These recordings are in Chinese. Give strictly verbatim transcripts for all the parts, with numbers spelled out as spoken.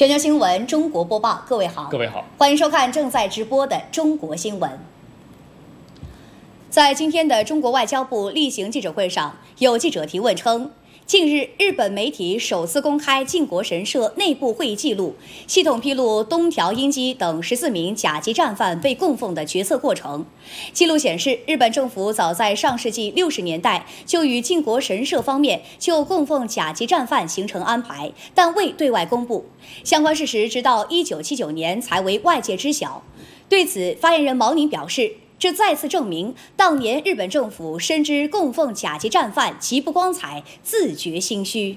全球新闻中国播报，各位好， 各位好， 欢迎收看正在直播的中国新闻。在今天的中国外交部例行记者会上，有记者提问称，近日日本媒体首次公开靖国神社内部会议记录，系统披露东条英机等十四名甲级战犯被供奉的决策过程。记录显示，日本政府早在上世纪六十年代就与靖国神社方面就供奉甲级战犯形成安排，但未对外公布。相关事实直到一九七九年才为外界知晓。对此，发言人毛宁表示，这再次证明，当年日本政府深知供奉甲级战犯极不光彩，自觉心虚。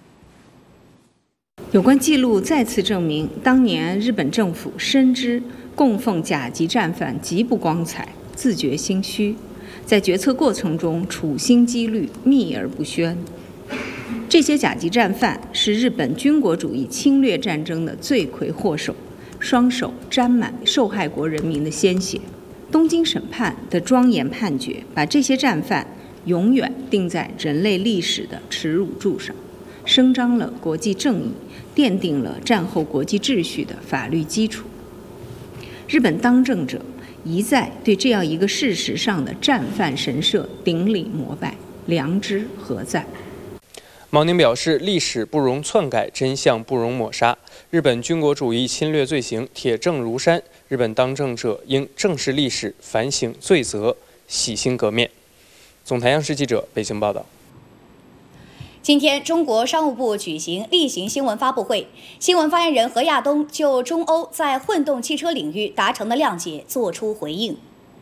有关记录再次证明，当年日本政府深知供奉甲级战犯极不光彩，自觉心虚，在决策过程中处心积虑，秘而不宣。这些甲级战犯是日本军国主义侵略战争的罪魁祸首，双手沾满受害国人民的鲜血。东京审判的庄严判决，把这些战犯永远钉在人类历史的耻辱柱上，伸张了国际正义，奠定了战后国际秩序的法律基础。日本当政者一再对这样一个事实上的战犯神社顶礼膜拜，良知何在？ 毛宁表示，历史不容篡改，真相不容抹杀。日本军国主义侵略罪行铁证如山，日本当政者应正视历史，反省罪责，洗心革面。总台央视记者北京报道。 今天，中国商务部举行例行新闻发布会，新闻发言人何亚东就中欧在混动汽车领域达成的谅解作出回应。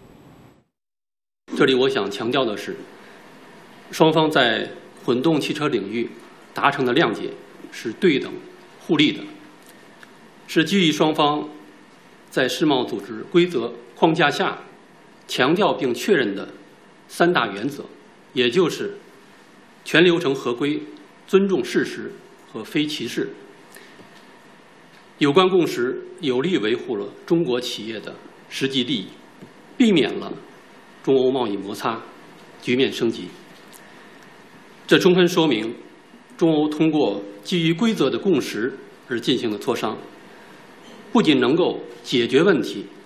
这里我想强调的是，双方在混动汽车领域达成的谅解是对等互利的，是基于双方在世贸组织规则框架下强调并确认的三大原则，也就是全流程合规、尊重事实和非歧视。有关共识有力维护了中国企业的实际利益，避免了中欧贸易摩擦局面升级。这充分说明，中欧通过基于规则的共识而进行的磋商，不仅能够解决问题，